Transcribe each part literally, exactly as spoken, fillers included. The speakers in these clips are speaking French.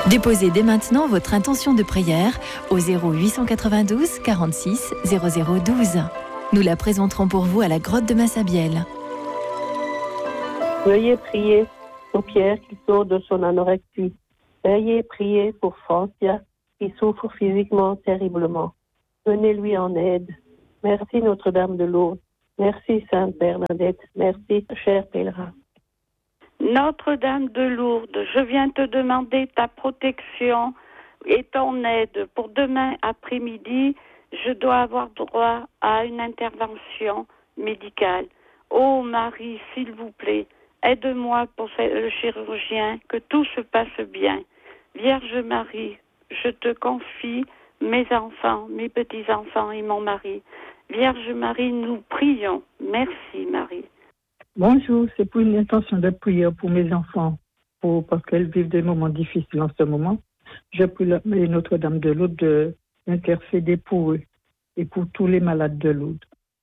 Déposez dès maintenant votre intention de prière au zéro huit cent quatre-vingt-douze quarante-six zéro zéro douze. Nous la présenterons pour vous à la grotte de Massabielle. Veuillez prier pour Pierre qui sort de son anorexie. Veuillez prier pour Francia qui souffre physiquement terriblement. Venez-lui en aide. Merci Notre-Dame de Lourdes. Merci Sainte Bernadette. Merci cher pèlerin. Notre-Dame de Lourdes, je viens te demander ta protection et ton aide. Pour demain après-midi, je dois avoir droit à une intervention médicale. Oh Marie, s'il vous plaît, aide-moi pour le chirurgien, que tout se passe bien. Vierge Marie, je te confie mes enfants, mes petits-enfants et mon mari. Vierge Marie, nous prions. Merci Marie. Bonjour, c'est pour une intention de prière pour mes enfants, pour, parce qu'elles vivent des moments difficiles en ce moment. Je prie la, Notre-Dame de Lourdes d'intercéder pour eux et pour tous les malades de Lourdes.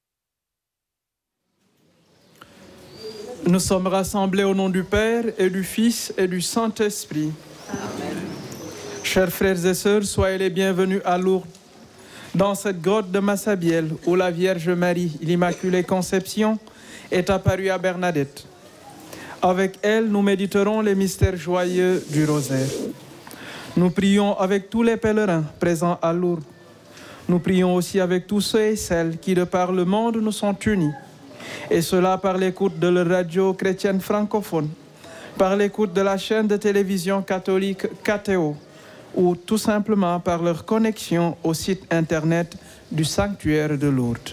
Nous sommes rassemblés au nom du Père et du Fils et du Saint-Esprit. Amen. Chers frères et sœurs, soyez les bienvenus à Lourdes, dans cette grotte de Massabielle où la Vierge Marie, l'Immaculée Conception, est apparue à Bernadette. Avec elle, nous méditerons les mystères joyeux du rosaire. Nous prions avec tous les pèlerins présents à Lourdes. Nous prions aussi avec tous ceux et celles qui, de par le monde, nous sont unis. Et cela par l'écoute de la radio chrétienne francophone, par l'écoute de la chaîne de télévision catholique K T O, ou tout simplement par leur connexion au site internet du sanctuaire de Lourdes.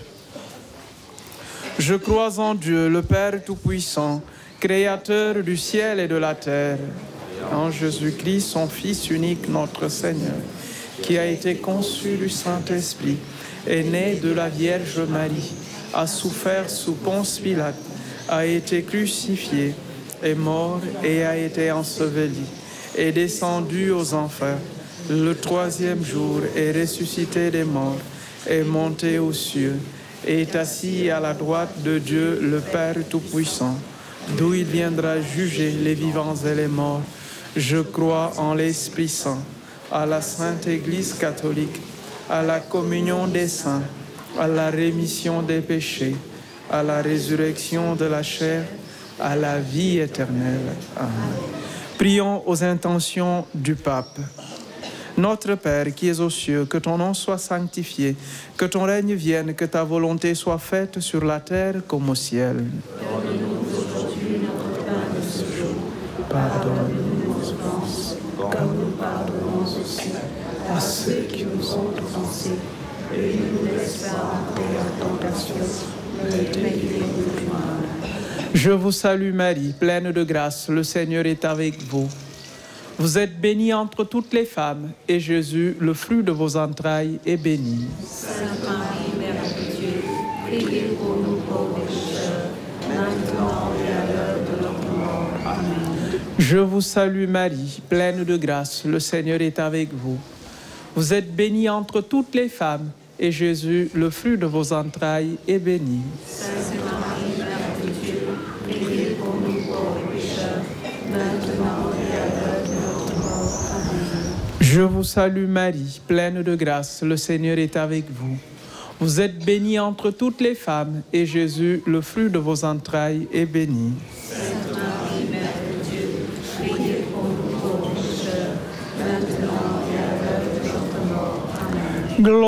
Je crois en Dieu, le Père Tout-Puissant, Créateur du ciel et de la terre, en Jésus-Christ, son Fils unique, notre Seigneur, qui a été conçu du Saint-Esprit, est né de la Vierge Marie, a souffert sous Ponce Pilate, a été crucifié, est mort et a été enseveli, est descendu aux enfers. Le troisième jour est ressuscité des morts, est monté aux cieux, est assis à la droite de Dieu, le Père Tout-Puissant, d'où il viendra juger les vivants et les morts. Je crois en l'Esprit Saint, à la Sainte Église catholique, à la communion des saints, à la rémission des péchés, à la résurrection de la chair, à la vie éternelle. Amen. Prions aux intentions du Pape. Notre Père qui es aux cieux, que ton nom soit sanctifié, que ton règne vienne, que ta volonté soit faite sur la terre comme au ciel. Donne-nous aujourd'hui notre pain de ce jour. Pardonne-nous nos offenses, comme nous pardonnons aussi à ceux qui nous ont offensés. Et ne nous laisse pas entrer en tentation, mais délivre-nous du mal. Je vous salue Marie, pleine de grâce, le Seigneur est avec vous. Vous êtes bénie entre toutes les femmes, et Jésus, le fruit de vos entrailles, est béni. Sainte Marie, Mère de Dieu, priez pour nous pauvres pécheurs, maintenant et à l'heure de notre mort. Amen. Je vous salue Marie, pleine de grâce, le Seigneur est avec vous. Vous êtes bénie entre toutes les femmes, et Jésus, le fruit de vos entrailles, est béni. Sainte Marie, Mère de Dieu, priez pour nous pauvres pécheurs, maintenant et à l'heure de notre mort. Amen. Je vous salue Marie, pleine de grâce, le Seigneur est avec vous. Vous êtes bénie entre toutes les femmes, et Jésus, le fruit de vos entrailles, est béni. Sainte Marie, Mère de Dieu, priez pour nous pauvres pécheurs, maintenant et à l'heure de notre mort. Amen.